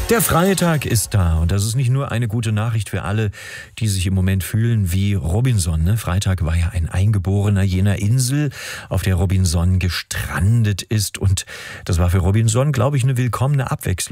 Der Freitag ist da und das ist nicht nur eine gute Nachricht für alle, die sich im Moment fühlen wie Robinson. Ne? Freitag war ja ein Eingeborener jener Insel, auf der Robinson gestrandet ist und das war für Robinson, glaube ich, eine willkommene Abwechslung.